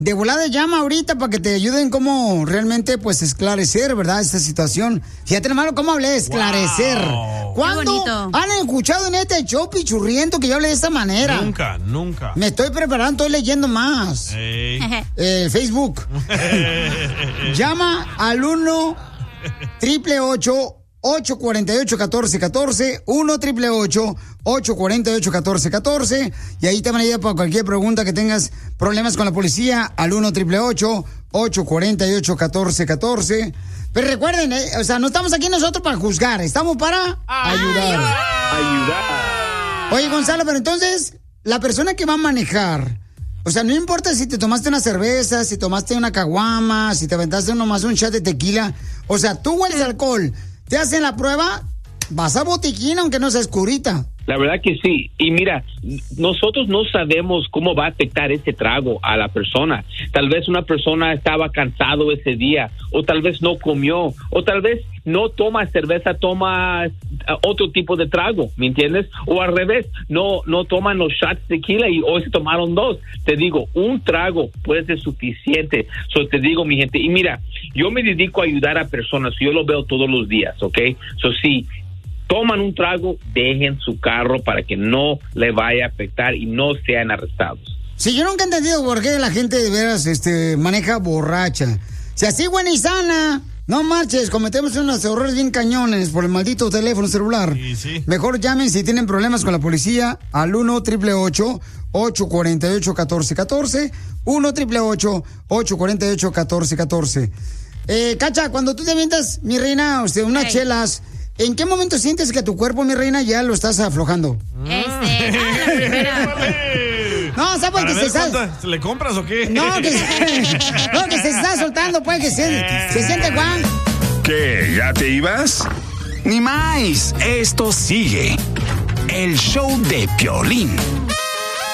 de volada llama ahorita para que te ayuden cómo realmente, pues, esclarecer, ¿verdad? Esta situación. Fíjate, hermano, cómo hablé de esclarecer. Wow. ¿Cuándo han escuchado en este show pichurriento que yo hable de esta manera? Nunca. Me estoy preparando, estoy leyendo más. Facebook. Llama al 1-888-848-1414, 1-888-848-1414, y ahí te van a ayudar para cualquier pregunta que tengas problemas con la policía, al 1-888-848-1414. Pero recuerden, o sea, no estamos aquí nosotros para juzgar, estamos para ayudar. Oye, Gonzalo, pero entonces, la persona que va a manejar, o sea, no importa si te tomaste una cerveza, si tomaste una caguama, si te aventaste nomás un shot de tequila, o sea, tú hueles alcohol, te hacen la prueba, vas a botiquín aunque no sea oscurita. La verdad que sí. Y mira, nosotros no sabemos cómo va a afectar ese trago a la persona. Tal vez una persona estaba cansado ese día, o tal vez no comió, o tal vez no toma cerveza, toma otro tipo de trago, ¿me entiendes? O al revés, no toman los shots de tequila y hoy se tomaron 2. Te digo, un trago puede ser suficiente. Te digo, mi gente, y mira, yo me dedico a ayudar a personas, yo lo veo todos los días, ¿ok? Sí, toman un trago, dejen su carro para que no le vaya a afectar y no sean arrestados. Sí, yo nunca he entendido por qué la gente de veras maneja borracha. Si así buena y sana, no marches, cometemos unos errores bien cañones por el maldito teléfono celular. Sí. Mejor llamen si tienen problemas con la policía al 1-888-848-1414, 1-888-848-1414. Cacha, cuando tú te avientas, mi reina, unas chelas, ¿en qué momento sientes que tu cuerpo, mi reina, ya lo estás aflojando? No, ¿sabes que se está... ¿Le compras o qué? No, que se está soltando, pues, que se siente Juan. ¿Qué? ¿Ya te ibas? Ni más, esto sigue. El show de Piolín.